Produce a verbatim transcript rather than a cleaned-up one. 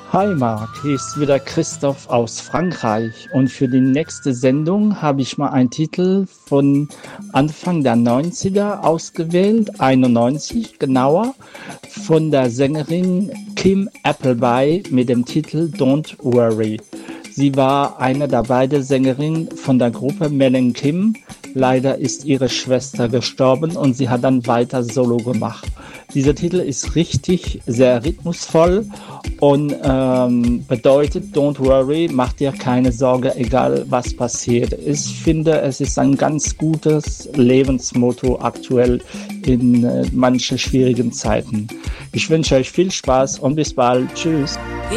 Hi Marc, hier ist wieder Christoph aus Frankreich und für die nächste Sendung habe ich mal einen Titel von Anfang der neunziger ausgewählt, einundneunzig genauer, von der Sängerin Kim Appleby mit dem Titel Don't Worry. Sie war eine der beiden Sängerinnen von der Gruppe Mel and Kim. Leider ist ihre Schwester gestorben und sie hat dann weiter Solo gemacht. Dieser Titel ist richtig sehr rhythmusvoll und ähm, bedeutet, don't worry, mach dir keine Sorge, egal was passiert. Ich finde, es ist ein ganz gutes Lebensmotto aktuell in äh, manchen schwierigen Zeiten. Ich wünsche euch viel Spaß und bis bald. Tschüss.